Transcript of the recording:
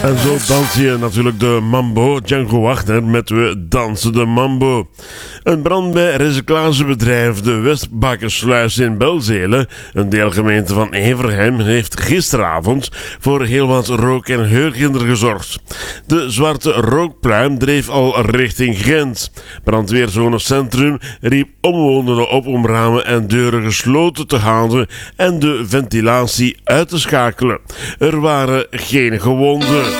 En zo dans je natuurlijk de mambo. Django Wagner met We dansen de mambo. Een brand bij recyclagebedrijf de Westbakkersluis in Belzele, een deelgemeente van Everheim, heeft gisteravond voor heel wat rook- en heurhinder gezorgd. De zwarte rookpluim dreef al richting Gent. Brandweerzone Centrum riep omwonenden op om ramen en deuren gesloten te houden en de ventilatie uit te schakelen. Er waren geen gewonden.